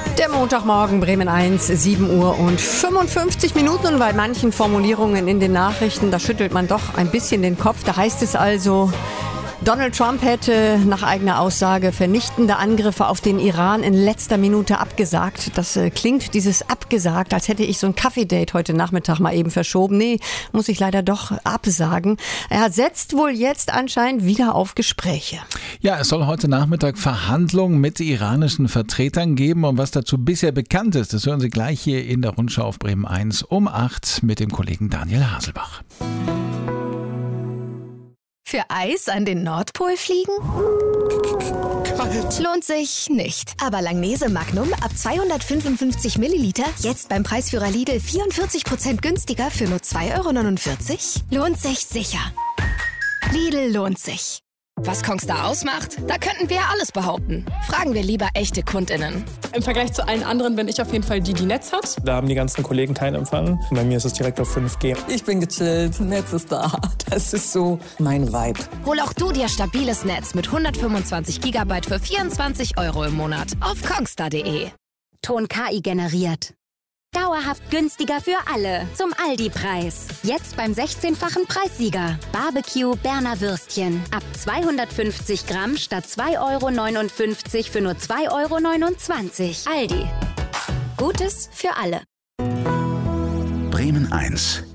Der Montagmorgen, Bremen 1, 7 Uhr und 55 Minuten. Und bei manchen Formulierungen in den Nachrichten, da schüttelt man doch ein bisschen den Kopf. Da heißt es also, Donald Trump hätte nach eigener Aussage vernichtende Angriffe auf den Iran in letzter Minute abgesagt. Das klingt, dieses abgesagt, als hätte ich so ein Kaffee-Date heute Nachmittag mal eben verschoben. Nee, muss ich leider doch absagen. Er setzt wohl jetzt anscheinend wieder auf Gespräche. Ja, es soll heute Nachmittag Verhandlungen mit iranischen Vertretern geben. Und was dazu bisher bekannt ist, das hören Sie gleich hier in der Rundschau auf Bremen 1 um 8 mit dem Kollegen Daniel Haselbach. Für Eis an den Nordpol fliegen? Kalt. Lohnt sich nicht. Aber Langnese Magnum ab 255 Milliliter jetzt beim Preisführer Lidl 44% günstiger für nur 2,49 €? Lohnt sich sicher. Lidl lohnt sich. Was Kongstar ausmacht? Da könnten wir ja alles behaupten. Fragen wir lieber echte KundInnen. Im Vergleich zu allen anderen bin ich auf jeden Fall die Netz hat. Da haben die ganzen Kollegen keinen Empfang. Bei mir ist es direkt auf 5G. Ich bin gechillt, Netz ist da. Das ist so mein Vibe. Hol auch du dir stabiles Netz mit 125 GB für 24 € im Monat auf kongstar.de. Ton KI generiert. Dauerhaft günstiger für alle. Zum Aldi-Preis. Jetzt beim 16-fachen Preissieger. Barbecue Berner Würstchen. Ab 250 Gramm statt 2,59 € für nur 2,29 €. Aldi. Gutes für alle. Bremen 1.